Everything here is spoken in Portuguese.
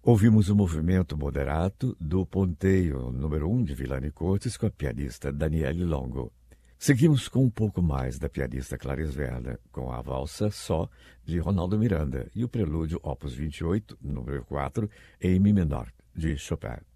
Ouvimos o movimento moderato do ponteio número 1 de Villani Cortes com a pianista Daniele Longo. Seguimos com um pouco mais da pianista Clarice Werner, com a valsa Só de Ronaldo Miranda e o prelúdio Opus 28, número 4, em Mi menor, de Chopin.